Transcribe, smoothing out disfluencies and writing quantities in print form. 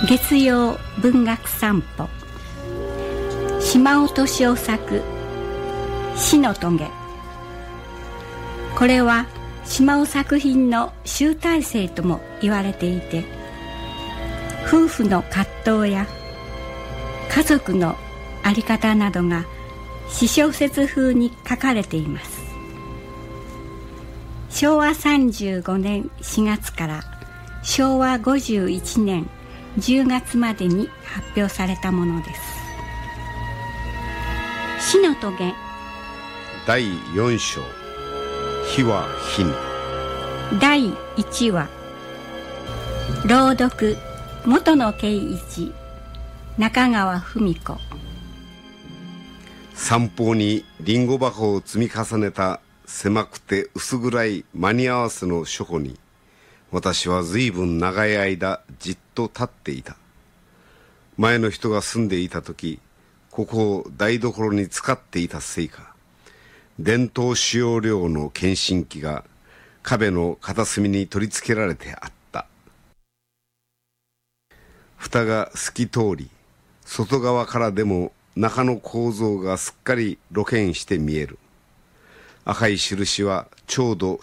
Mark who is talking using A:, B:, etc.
A: 月曜文学散歩、島尾敏夫作死の棘。これは島尾作品の集大成とも言われていて、夫婦の葛藤や家族の在り方などが詩小説風に書かれています。昭和35年4月から昭和51年10月までに発表されたものです。死の棘
B: 第4章、火は火に。
A: 第1話、朗読元野圭一、中川文子。
B: 三方にリンゴ箱を積み重ねた狭くて薄暗い間に合わせの書庫に、私は随分長い間じっと立っていた。前の人が住んでいた時、ここを台所に使っていたせいか、伝統使用料の検針機が壁の片隅に取り付けられてあった。蓋が透き通り、外側からでも中の構造がすっかり露見して見える。赤い印はちょうど